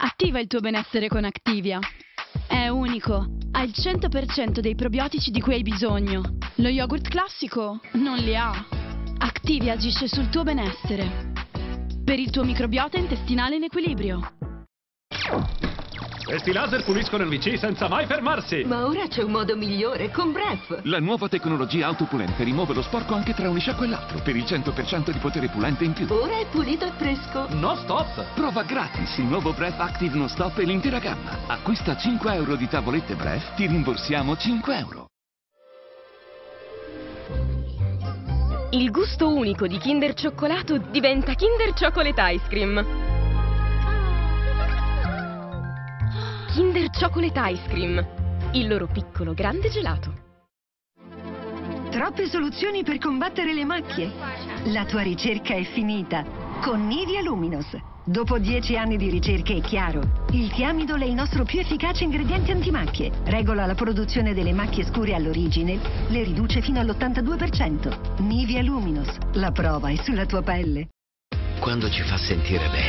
Attiva il tuo benessere con Activia. È unico, ha il 100% dei probiotici di cui hai bisogno. Lo yogurt classico non li ha. Activia agisce sul tuo benessere. Per il tuo microbiota intestinale in equilibrio. Questi laser puliscono il WC senza mai fermarsi! Ma ora c'è un modo migliore, con Bref. La nuova tecnologia autopulente rimuove lo sporco anche tra un lisciacco e l'altro, per il 100% di potere pulente in più. Ora è pulito e fresco. No stop! Prova gratis il nuovo Bref Active Non Stop e l'intera gamma. Acquista 5 euro di tavolette Bref, ti rimborsiamo 5 euro. Il gusto unico di Kinder Cioccolato diventa Kinder Chocolate Ice Cream. Kinder Chocolate Ice Cream, il loro piccolo grande gelato. Troppe soluzioni per combattere le macchie? La tua ricerca è finita con Nivea Luminous. Dopo 10 anni di ricerche è chiaro, il tiamidol è il nostro più efficace ingrediente antimacchie. Regola la produzione delle macchie scure all'origine, le riduce fino all'82%. Nivea Luminous, la prova è sulla tua pelle. Quando ci fa sentire bene.